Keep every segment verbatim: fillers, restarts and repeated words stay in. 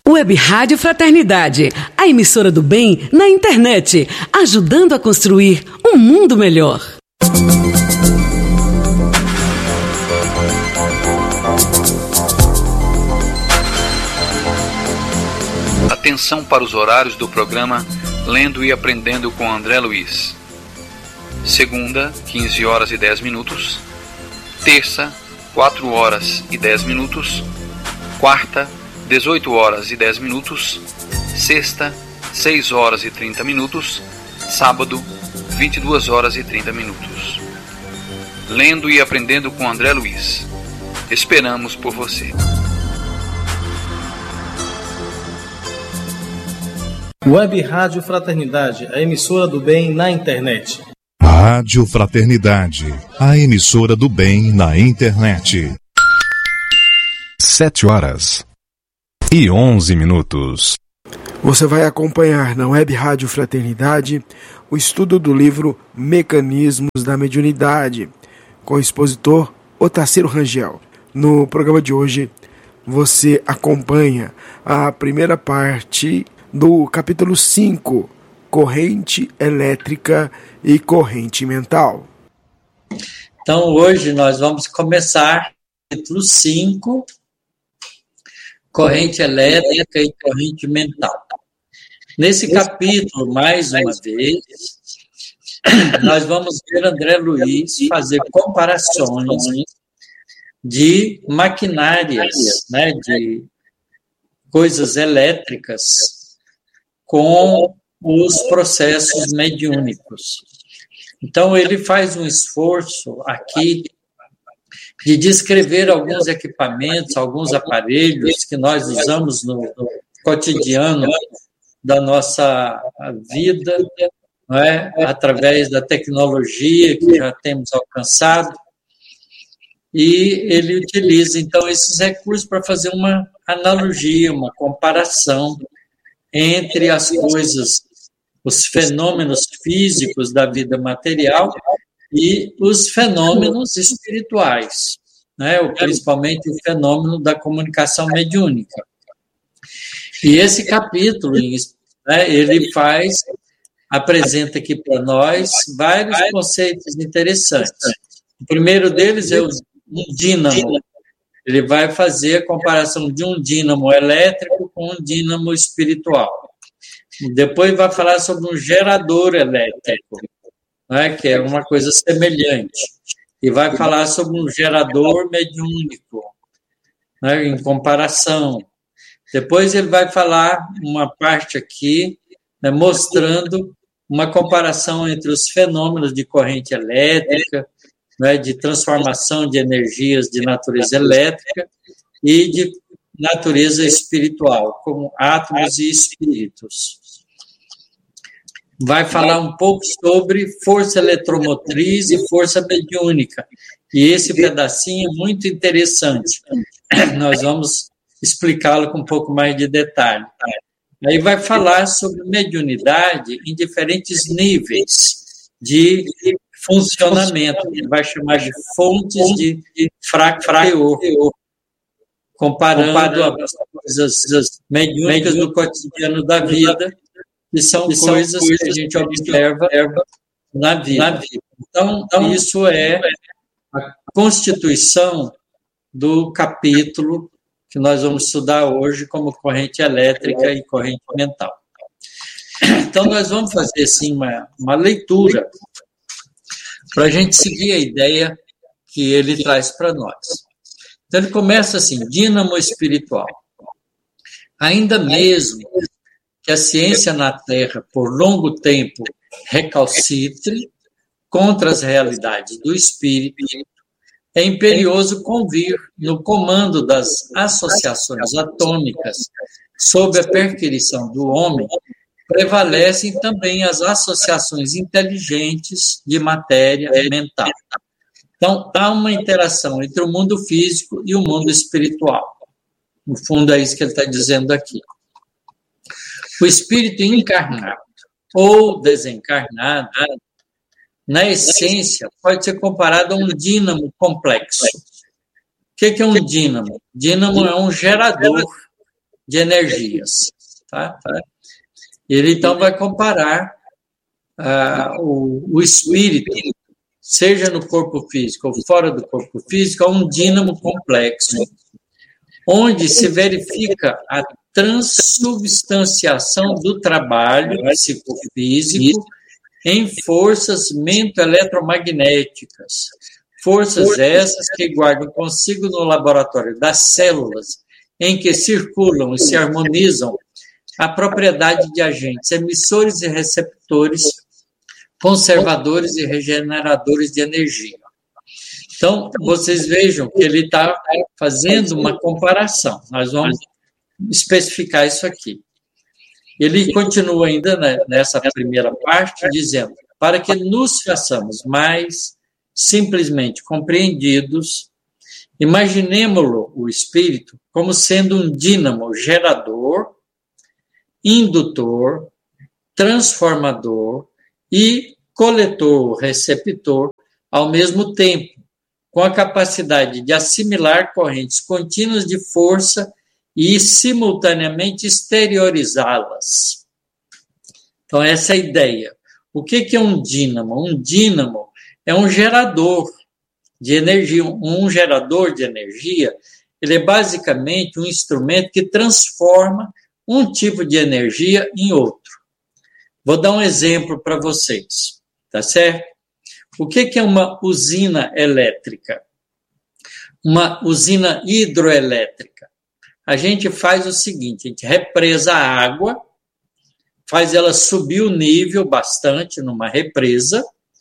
Web Rádio Fraternidade, a emissora do bem na internet, ajudando a construir um mundo melhor. Atenção para os horários do programa Lendo e Aprendendo com André Luiz. Segunda, quinze horas e dez minutos. Terça, quatro horas e dez minutos. Quarta, dezoito horas e dez minutos. Sexta, seis horas e trinta minutos. Sábado, vinte e duas horas e trinta minutos. Lendo e Aprendendo com André Luiz. Esperamos por você. Web Rádio Fraternidade, a emissora do bem na internet. Rádio Fraternidade, a emissora do bem na internet. Sete horas e onze minutos. Você vai acompanhar na Web Rádio Fraternidade o estudo do livro Mecanismos da Mediunidade, com o expositor Otacílio Rangel. No programa de hoje, você acompanha a primeira parte do capítulo cinco, Corrente Elétrica e Corrente Mental. Então, hoje nós vamos começar o capítulo cinco, Corrente Elétrica e Corrente Mental. Nesse capítulo, mais uma vez, nós vamos ver André Luiz fazer comparações de maquinárias, né, de coisas elétricas com os processos mediúnicos. Então, ele faz um esforço aqui de descrever alguns equipamentos, alguns aparelhos que nós usamos no cotidiano da nossa vida, não é? Através da tecnologia que já temos alcançado. E ele utiliza, então, esses recursos para fazer uma analogia, uma comparação entre as coisas, os fenômenos físicos da vida material e os fenômenos espirituais, né? Principalmente o fenômeno da comunicação mediúnica. E esse capítulo, né, ele faz, apresenta aqui para nós vários conceitos interessantes. O primeiro deles é o dínamo. Ele vai fazer a comparação de um dínamo elétrico com um dínamo espiritual. Depois vai falar sobre um gerador elétrico, né, que é uma coisa semelhante. E vai falar sobre um gerador mediúnico, né, em comparação. Depois ele vai falar uma parte aqui, né, mostrando uma comparação entre os fenômenos de corrente elétrica, né, de transformação de energias de natureza elétrica e de natureza espiritual, como átomos e espíritos. Vai falar um pouco sobre força eletromotriz e força mediúnica. E esse pedacinho é muito interessante. Nós vamos explicá-lo com um pouco mais de detalhe. Aí vai falar sobre mediunidade em diferentes níveis de funcionamento, ele vai chamar de fontes de fraqueor, comparando, comparando as coisas mediúnicas do cotidiano da vida, que são, que são coisas, coisas que a gente observa na vida. Na vida. Então, então, isso é a constituição do capítulo que nós vamos estudar hoje como corrente elétrica e corrente mental. Então, nós vamos fazer, assim, uma, uma leitura para a gente seguir a ideia que ele traz para nós. Então, ele começa assim, dínamo espiritual. Ainda mesmo que a ciência na Terra, por longo tempo, recalcitre contra as realidades do espírito, é imperioso convir no comando das associações atômicas sob a perquirição do homem, prevalecem também as associações inteligentes de matéria mental. Então, há uma interação entre o mundo físico e o mundo espiritual. No fundo, é isso que ele está dizendo aqui. O espírito encarnado ou desencarnado, na essência, pode ser comparado a um dínamo complexo. O que é um dínamo? Dínamo é um gerador de energias. Tá? Ele, então, vai comparar ah, o, o espírito, seja no corpo físico ou fora do corpo físico, a um dínamo complexo, onde se verifica a transubstanciação do trabalho psicofísico em forças mento-eletromagnéticas, forças essas que guardam consigo no laboratório das células em que circulam e se harmonizam a propriedade de agentes emissores e receptores, conservadores e regeneradores de energia. Então, vocês vejam que ele está fazendo uma comparação. Nós vamos especificar isso aqui. Ele continua ainda nessa primeira parte, dizendo, para que nos façamos mais simplesmente compreendidos, imaginemo-lo, o espírito, como sendo um dínamo gerador, indutor, transformador e coletor-receptor ao mesmo tempo, com a capacidade de assimilar correntes contínuas de força e simultaneamente exteriorizá-las. Então, essa é a ideia. O que é um dínamo? Um dínamo é um gerador de energia. Um gerador de energia, ele é basicamente um instrumento que transforma um tipo de energia em outro. Vou dar um exemplo para vocês, tá certo? O que é uma usina elétrica? Uma usina hidroelétrica. A gente faz o seguinte, a gente represa a água, faz ela subir o nível bastante numa represa,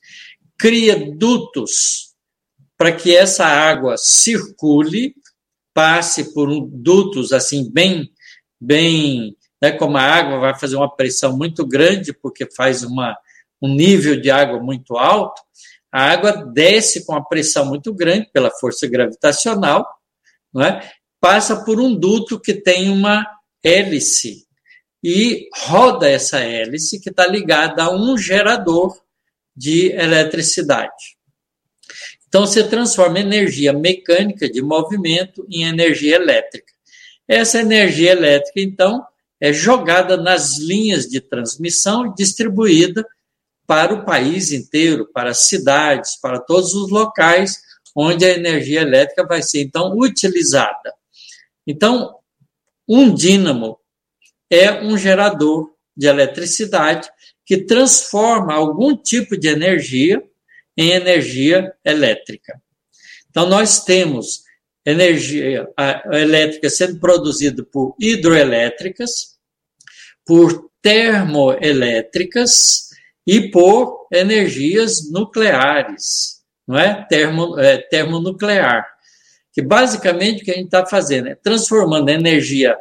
cria dutos para que essa água circule, passe por um, dutos assim bem, bem, né, como a água vai fazer uma pressão muito grande, porque faz uma, um nível de água muito alto, a água desce com a pressão muito grande pela força gravitacional, não é? Passa por um duto que tem uma hélice e roda essa hélice que está ligada a um gerador de eletricidade. Então, você transforma energia mecânica de movimento em energia elétrica. Essa energia elétrica, então, é jogada nas linhas de transmissão e distribuída para o país inteiro, para as cidades, para todos os locais onde a energia elétrica vai ser, então, utilizada. Então, um dínamo é um gerador de eletricidade que transforma algum tipo de energia em energia elétrica. Então, nós temos energia elétrica sendo produzida por hidroelétricas, por termoelétricas e por energias nucleares, não é? Termo, é, termonuclear. Que basicamente o que a gente está fazendo é transformando a energia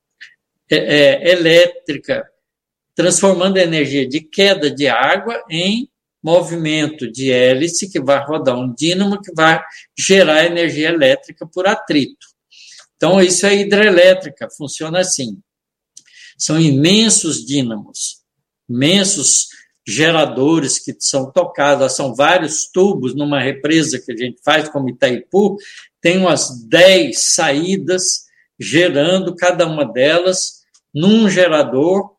é, é, elétrica, transformando a energia de queda de água em movimento de hélice, que vai rodar um dínamo, que vai gerar energia elétrica por atrito. Então, isso é hidrelétrica, funciona assim. São imensos dínamos, imensos geradores que são tocados, são vários tubos numa represa que a gente faz, como Itaipu, tem umas dez saídas gerando cada uma delas num gerador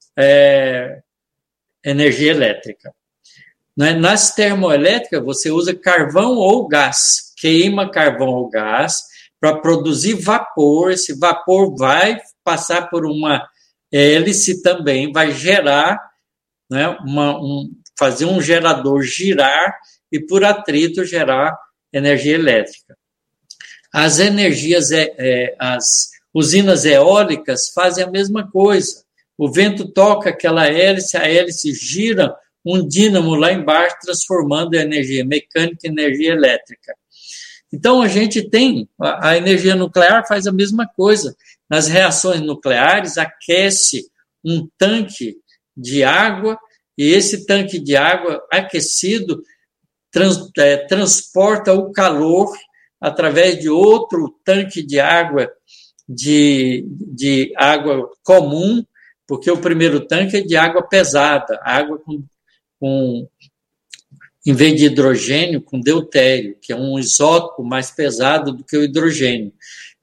é, energia elétrica. Nas termoelétricas, você usa carvão ou gás, queima carvão ou gás para produzir vapor. Esse vapor vai passar por uma hélice também, vai gerar, né, uma, um, fazer um gerador girar e, por atrito, gerar energia elétrica. As energias, é, é, as usinas eólicas fazem a mesma coisa. O vento toca aquela hélice, a hélice gira um dínamo lá embaixo, transformando a energia mecânica em energia elétrica. Então, a gente tem, a, a energia nuclear faz a mesma coisa. Nas reações nucleares, aquece um tanque de água, e esse tanque de água aquecido trans, é, transporta o calor através de outro tanque de água, de, de água comum, porque o primeiro tanque é de água pesada, água com, com, em vez de hidrogênio, com deutério, que é um isótopo mais pesado do que o hidrogênio.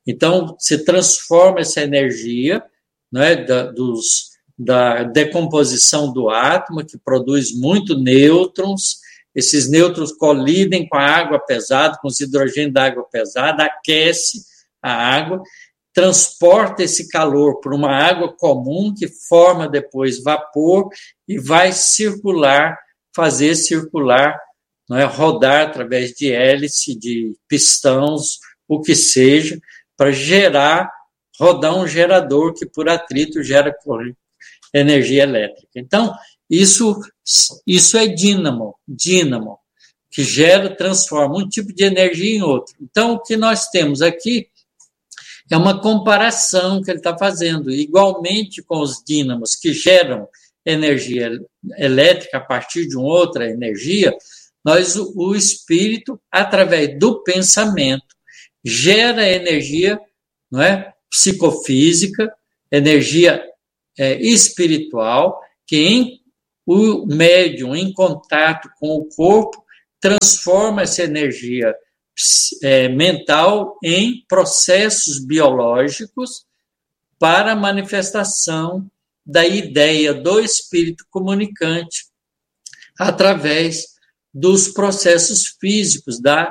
Então, se transforma essa energia, né, da, dos, da decomposição do átomo, que produz muito nêutrons. Esses nêutrons colidem com a água pesada, com os hidrogênios da água pesada, aquece a água, transporta esse calor para uma água comum, que forma depois vapor e vai circular, fazer circular, não é, rodar através de hélice, de pistões, o que seja, para gerar, rodar um gerador que por atrito gera energia elétrica. Então, isso, isso é dínamo, dínamo, que gera, transforma um tipo de energia em outro. Então, o que nós temos aqui é uma comparação que ele está fazendo, igualmente com os dínamos que geram energia elétrica a partir de uma outra energia, nós, o espírito, através do pensamento, gera energia, não é, psicofísica, energia é, espiritual, que em o médium, em contato com o corpo, transforma essa energia é, mental em processos biológicos para a manifestação da ideia do espírito comunicante através dos processos físicos, da,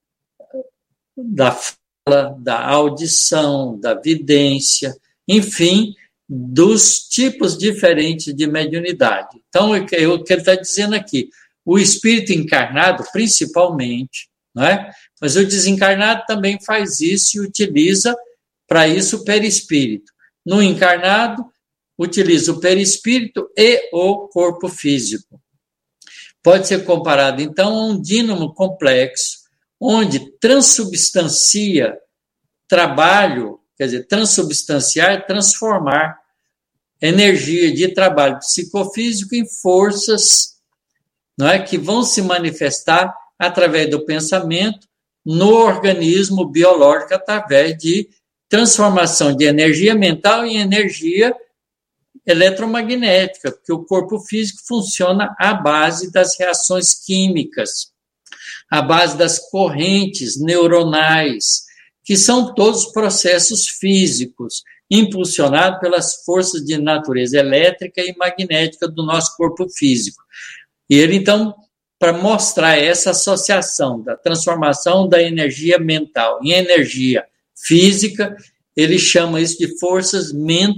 da fala, da audição, da vidência, enfim, dos tipos diferentes de mediunidade. Então, o que ele está dizendo aqui, o espírito encarnado, principalmente, não é? Mas o desencarnado também faz isso e utiliza para isso o perispírito. No encarnado, utiliza o perispírito e o corpo físico. Pode ser comparado, então, a um dínamo complexo, onde transubstancia trabalho, quer dizer, transubstanciar é transformar energia de trabalho psicofísico em forças, não é, que vão se manifestar através do pensamento no organismo biológico, através de transformação de energia mental em energia eletromagnética, porque o corpo físico funciona à base das reações químicas, à base das correntes neuronais, que são todos processos físicos, impulsionados pelas forças de natureza elétrica e magnética do nosso corpo físico. E ele, então, para mostrar essa associação da transformação da energia mental em energia física, ele chama isso de forças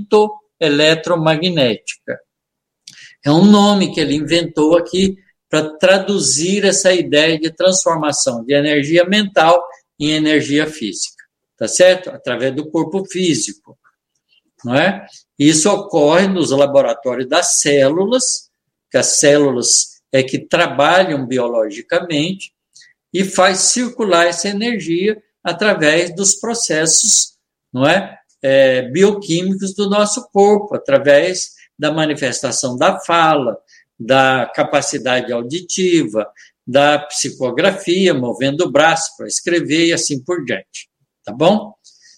mento-eletromagnética. É um nome que ele inventou aqui para traduzir essa ideia de transformação de energia mental em energia física, tá certo? Através do corpo físico, não é? Isso ocorre nos laboratórios das células, que as células é que trabalham biologicamente e faz circular essa energia através dos processos, não é? É, bioquímicos do nosso corpo, através da manifestação da fala, da capacidade auditiva, da psicografia, movendo o braço para escrever e assim por diante, tá bom?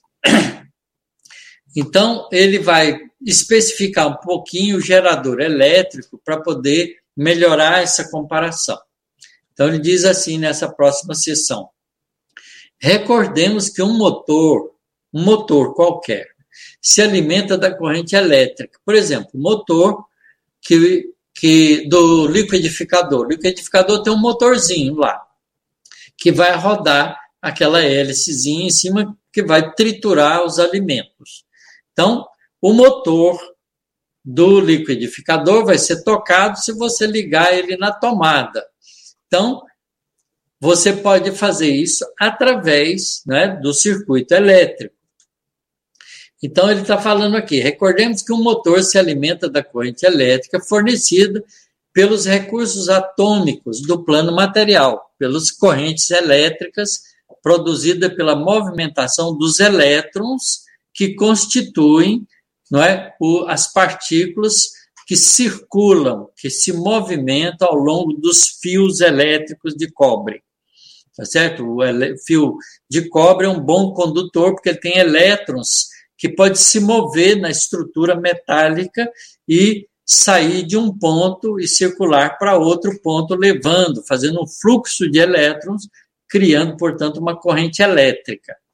Então, ele vai especificar um pouquinho o gerador elétrico para poder melhorar essa comparação. Então, ele diz assim nessa próxima sessão: recordemos que um motor, um motor qualquer, se alimenta da corrente elétrica. Por exemplo, o motor que, que do liquidificador. O liquidificador tem um motorzinho lá, que vai rodar aquela hélicezinha em cima, que vai triturar os alimentos. Então, o motor do liquidificador vai ser tocado se você ligar ele na tomada. Então, você pode fazer isso através, né, do circuito elétrico. Então, ele está falando aqui, recordemos que um motor se alimenta da corrente elétrica fornecida pelos recursos atômicos do plano material, pelas correntes elétricas produzidas pela movimentação dos elétrons que constituem, não é, o, as partículas que circulam, que se movimentam ao longo dos fios elétricos de cobre. Tá certo? O ele, fio de cobre é um bom condutor porque ele tem elétrons que pode se mover na estrutura metálica e sair de um ponto e circular para outro ponto, levando, fazendo um fluxo de elétrons, criando, portanto, uma corrente elétrica.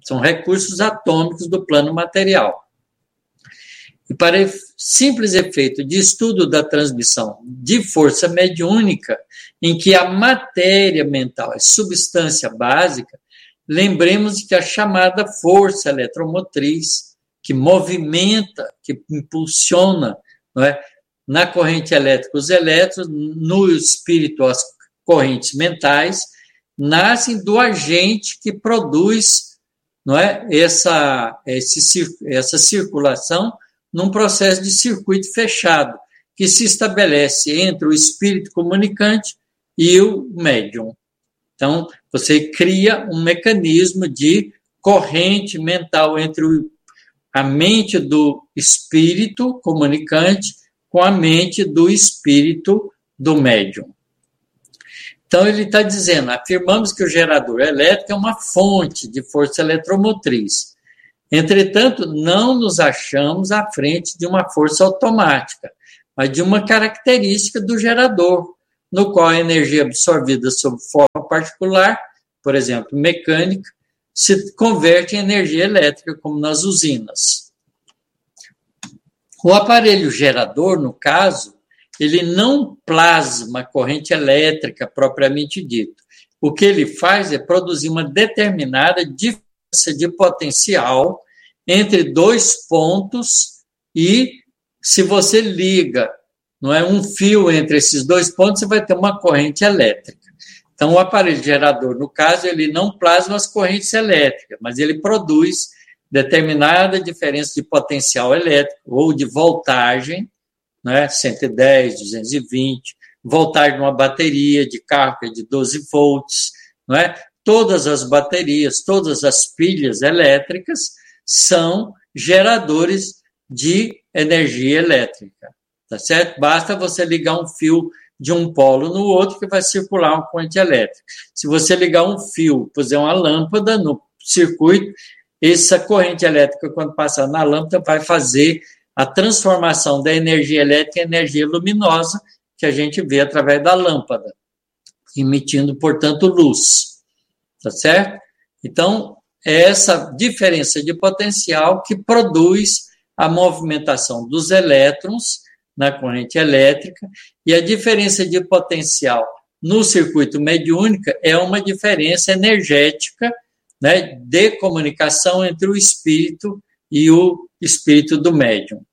São recursos atômicos do plano material. E para simples efeito de estudo da transmissão de força mediúnica, em que a matéria mental é substância básica, lembremos que a chamada força eletromotriz, que movimenta, que impulsiona, não é, na corrente elétrica os elétrons, no espírito as correntes mentais, nascem do agente que produz, não é, essa, esse, essa circulação num processo de circuito fechado, que se estabelece entre o espírito comunicante e o médium. Então, você cria um mecanismo de corrente mental entre o, a mente do espírito comunicante com a mente do espírito do médium. Então, ele está dizendo, afirmamos que o gerador elétrico é uma fonte de força eletromotriz. Entretanto, não nos achamos à frente de uma força automática, mas de uma característica do gerador, no qual a energia absorvida sob forma particular, por exemplo, mecânica, se converte em energia elétrica, como nas usinas. O aparelho gerador, no caso, ele não plasma corrente elétrica propriamente dito. O que ele faz é produzir uma determinada diferença de potencial entre dois pontos e, se você liga, não é, um fio entre esses dois pontos, você vai ter uma corrente elétrica. Então, o aparelho gerador, no caso, ele não plasma as correntes elétricas, mas ele produz determinada diferença de potencial elétrico ou de voltagem, né, cento e dez, duzentos e vinte, voltagem de uma bateria de carro que é de doze volts, não é? Todas as baterias, todas as pilhas elétricas são geradores de energia elétrica, tá certo? Basta você ligar um fio de um polo no outro que vai circular uma corrente elétrica. Se você ligar um fio, puser uma lâmpada no circuito, essa corrente elétrica, quando passar na lâmpada, vai fazer a transformação da energia elétrica em energia luminosa, que a gente vê através da lâmpada, emitindo, portanto, luz. Tá certo? Então, é essa diferença de potencial que produz a movimentação dos elétrons na corrente elétrica, e a diferença de potencial no circuito mediúnico é uma diferença energética, né, de comunicação entre o espírito e o espírito do médium.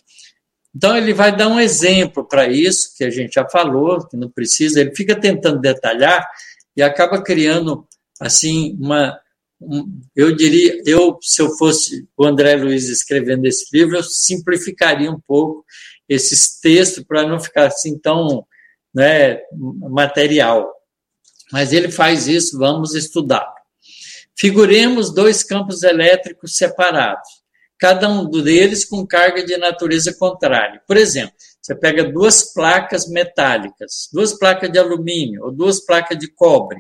Então, ele vai dar um exemplo para isso, que a gente já falou, que não precisa, ele fica tentando detalhar e acaba criando assim, uma, um, eu diria, eu, se eu fosse o André Luiz escrevendo esse livro, eu simplificaria um pouco esses textos para não ficar assim tão, né, material. Mas ele faz isso, vamos estudar. Figuremos dois campos elétricos separados, cada um deles com carga de natureza contrária. Por exemplo, você pega duas placas metálicas, duas placas de alumínio ou duas placas de cobre,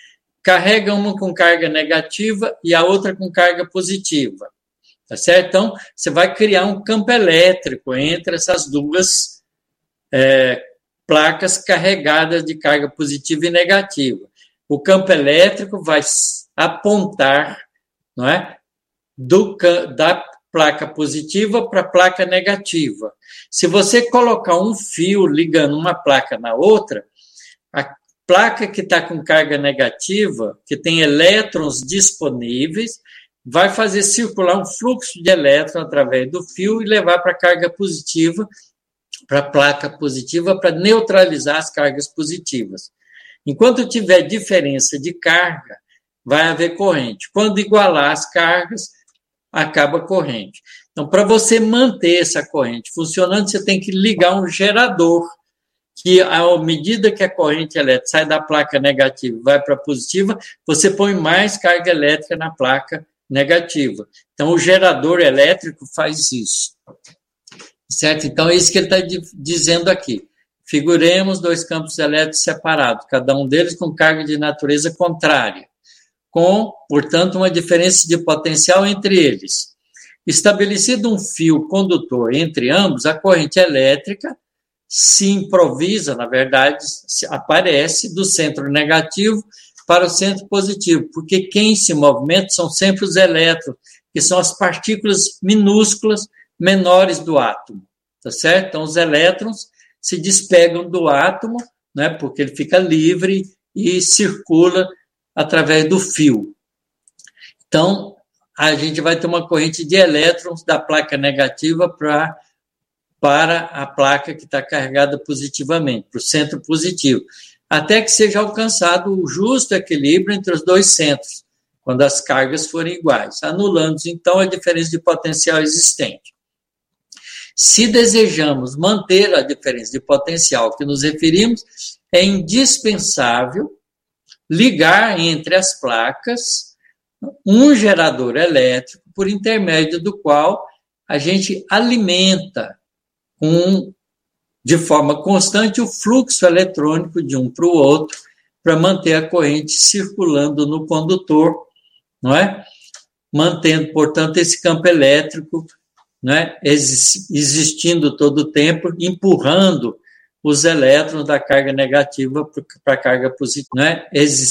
carrega uma com carga negativa e a outra com carga positiva, tá certo? Então, você vai criar um campo elétrico entre essas duas é, placas carregadas de carga positiva e negativa. O campo elétrico vai apontar, não é, do, da placa positiva para a placa negativa. Se você colocar um fio ligando uma placa na outra, a placa que está com carga negativa, que tem elétrons disponíveis, vai fazer circular um fluxo de elétrons através do fio e levar para a carga positiva, para a placa positiva, para neutralizar as cargas positivas. Enquanto tiver diferença de carga, vai haver corrente. Quando igualar as cargas, acaba a corrente. Então, para você manter essa corrente funcionando, você tem que ligar um gerador, que, à medida que a corrente elétrica sai da placa negativa e vai para a positiva, você põe mais carga elétrica na placa negativa. Então, o gerador elétrico faz isso. Certo? Então, é isso que ele está dizendo aqui. Figuremos dois campos elétricos separados, cada um deles com carga de natureza contrária, com, portanto, uma diferença de potencial entre eles. Estabelecido um fio condutor entre ambos, a corrente elétrica se improvisa, na verdade, aparece do centro negativo para o centro positivo, porque quem se movimenta são sempre os elétrons, que são as partículas minúsculas menores do átomo, tá certo? Então, os elétrons se despegam do átomo, né, porque ele fica livre e circula através do fio. Então, a gente vai ter uma corrente de elétrons da placa negativa pra, para a placa que está carregada positivamente, para o centro positivo, até que seja alcançado o justo equilíbrio entre os dois centros, quando as cargas forem iguais, anulando, então, a diferença de potencial existente. Se desejamos manter a diferença de potencial que nos referimos, é indispensável ligar entre as placas um gerador elétrico por intermédio do qual a gente alimenta um, de forma constante o fluxo eletrônico de um para o outro para manter a corrente circulando no condutor, não é? Mantendo, portanto, esse campo elétrico, não é? Existindo todo o tempo, empurrando os elétrons da carga negativa para a carga positiva, não é?